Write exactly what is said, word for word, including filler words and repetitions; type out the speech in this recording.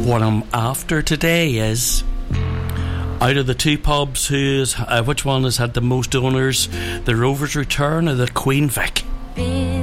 what I'm after today is, out of the two pubs, who's uh, which one has had the most owners, the Rovers Return or the Queen Vic?